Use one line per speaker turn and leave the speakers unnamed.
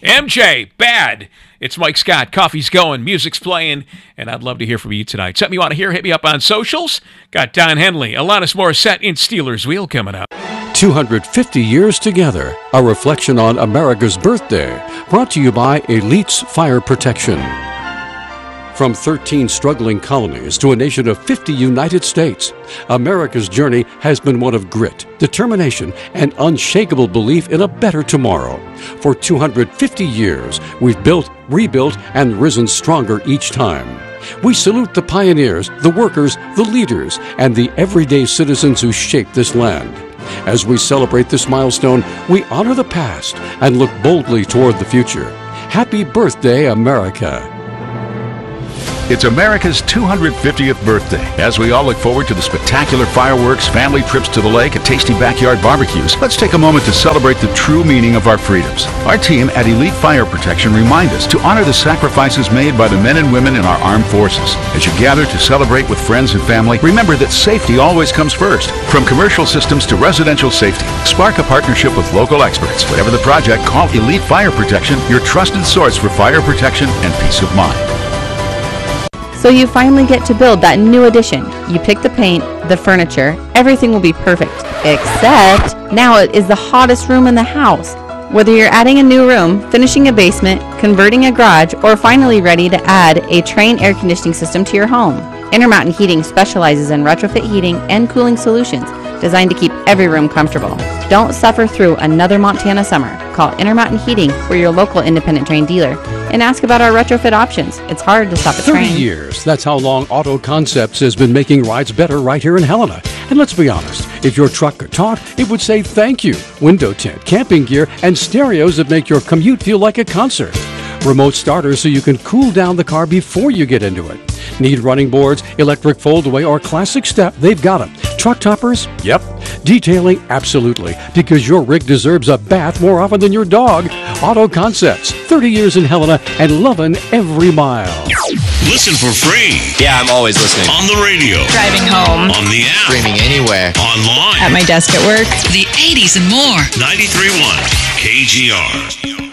MJ, bad. It's Mike Scott. Coffee's going, music's playing, and I'd love to hear from you tonight. Something you want to hear, hit me up on socials. Got Don Henley, Alanis Morissette in Steelers Wheel coming up.
250 years together, a reflection on America's birthday, brought to you by Elites Fire Protection. From 13 struggling colonies to a nation of 50 United States, America's journey has been one of grit, determination, and unshakable belief in a better tomorrow. For 250 years, we've built, rebuilt, and risen stronger each time. We salute the pioneers, the workers, the leaders, and the everyday citizens who shaped this land. As we celebrate this milestone, we honor the past and look boldly toward the future. Happy birthday, America.
It's America's 250th birthday. As we all look forward to the spectacular fireworks, family trips to the lake, and tasty backyard barbecues, let's take a moment to celebrate the true meaning of our freedoms. Our team at Elite Fire Protection remind us to honor the sacrifices made by the men and women in our armed forces. As you gather to celebrate with friends and family, remember that safety always comes first. From commercial systems to residential safety, spark a partnership with local experts. Whatever the project, call Elite Fire Protection, your trusted source for fire protection and peace of mind.
So you finally get to build that new addition. You pick the paint, the furniture, everything will be perfect. Except now it is the hottest room in the house. Whether you're adding a new room, finishing a basement, converting a garage, or finally ready to add a Trane air conditioning system to your home, Intermountain Heating specializes in retrofit heating and cooling solutions designed to keep every room comfortable. Don't suffer through another Montana summer. Call Intermountain Heating for your local independent Trane dealer and ask about our retrofit options. It's hard to stop a
30
Trane.
years. That's how long Auto Concepts has been making rides better right here in Helena. And let's be honest, if your truck could talk, it would say thank you. Window tint, camping gear, and stereos that make your commute feel like a concert. Remote starters so you can cool down the car before you get into it. Need running boards, electric foldaway, or classic step? They've got them. Truck toppers? Yep. Detailing? Absolutely. Because your rig deserves a bath more often than your dog. Auto Concepts. 30 years in Helena and loving every mile.
Listen for free.
Yeah, I'm always listening.
On the radio.
Driving home.
On the app.
Streaming anywhere.
Online.
At my desk at work.
The 80s and more.
93.1 KGR.